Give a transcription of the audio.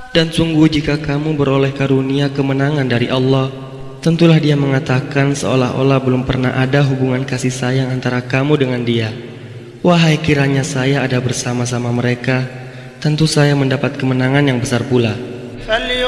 Dan sungguh jika kamu beroleh karunia kemenangan dari Allah, tentulah dia mengatakan seolah-olah belum pernah ada hubungan kasih sayang antara kamu dengan dia. Wahai kiranya saya ada bersama-sama mereka, tentu saya mendapat kemenangan yang besar pula.